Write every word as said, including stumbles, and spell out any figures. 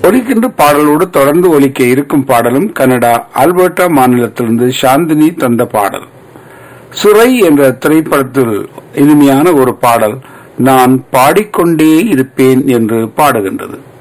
ஒலிக்கின்ற பாடலோடு தொடர்ந்து ஒலிக்க இருக்கும் பாடலும் கனடா ஆல்பர்டா மாநிலத்திலிருந்து சாந்தினி தந்த பாடல். சுரை என்ற திரைப்படத்தில் இனிமையான ஒரு பாடல் நான் பாடிக்கொண்டே இருப்பேன் என்று பாடுகின்றது.